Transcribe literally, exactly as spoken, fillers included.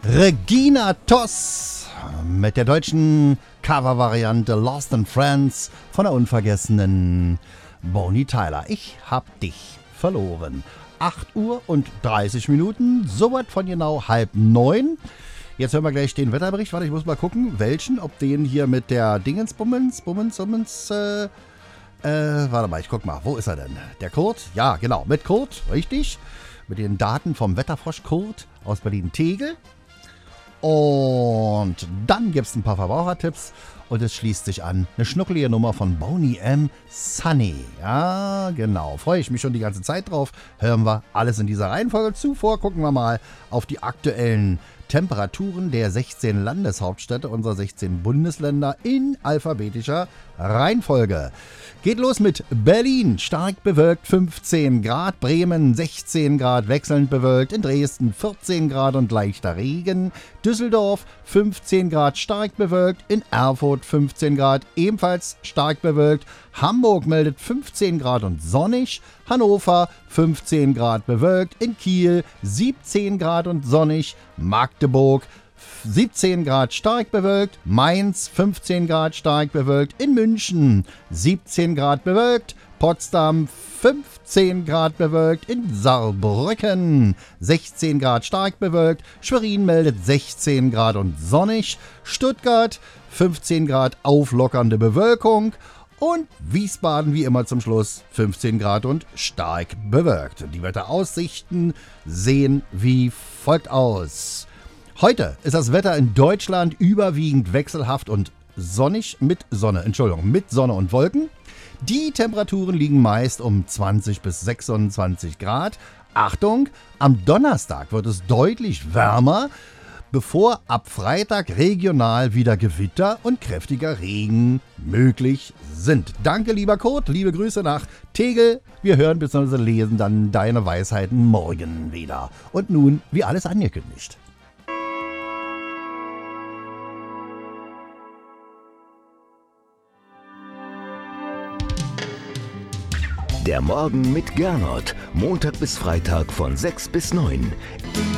Regina Toss mit der deutschen Covervariante Lost in Friends von der unvergessenen Bonnie Tyler. Ich hab dich verloren. acht Uhr und dreißig Minuten, soweit von genau halb neun. Jetzt hören wir gleich den Wetterbericht. Warte, ich muss mal gucken, welchen, ob den hier mit der Dingensbummens, Bummens, Bummens, äh, äh, warte mal, ich guck mal, wo ist er denn? Der Kurt? Ja, genau, mit Kurt, richtig. Mit den Daten vom Wetterfrosch Kurt aus Berlin-Tegel. Und dann gibt es ein paar Verbrauchertipps und es schließt sich an eine schnuckelige Nummer von Boney M. Sunny. Ja, genau. Freue ich mich schon die ganze Zeit drauf. Hören wir alles in dieser Reihenfolge. Zuvor gucken wir mal auf die aktuellen Temperaturen der sechzehn Landeshauptstädte unserer sechzehn Bundesländer in alphabetischer Reihenfolge. Geht los mit Berlin, stark bewölkt fünfzehn Grad, Bremen sechzehn Grad, wechselnd bewölkt, in Dresden vierzehn Grad und leichter Regen, Düsseldorf fünfzehn Grad, stark bewölkt, in Erfurt fünfzehn Grad, ebenfalls stark bewölkt, Hamburg meldet fünfzehn Grad und sonnig, Hannover fünfzehn Grad bewölkt, in Kiel siebzehn Grad und sonnig, Magdeburg siebzehn Grad stark bewölkt, Mainz fünfzehn Grad stark bewölkt, in München siebzehn Grad bewölkt, Potsdam fünfzehn Grad bewölkt, in Saarbrücken sechzehn Grad stark bewölkt, Schwerin meldet sechzehn Grad und sonnig, Stuttgart fünfzehn Grad auflockernde Bewölkung und Wiesbaden wie immer zum Schluss fünfzehn Grad und stark bewölkt. Die Wetteraussichten sehen wie folgt aus. Heute ist das Wetter in Deutschland überwiegend wechselhaft und sonnig mit Sonne, Entschuldigung, mit Sonne und Wolken. Die Temperaturen liegen meist um zwanzig bis sechsundzwanzig Grad. Achtung, am Donnerstag wird es deutlich wärmer, bevor ab Freitag regional wieder Gewitter und kräftiger Regen möglich sind. Danke, lieber Kurt, liebe Grüße nach Tegel. Wir hören bzw. lesen dann deine Weisheiten morgen wieder. Und nun, wie alles angekündigt. Der Morgen mit Gernot. Montag bis Freitag von sechs bis neun.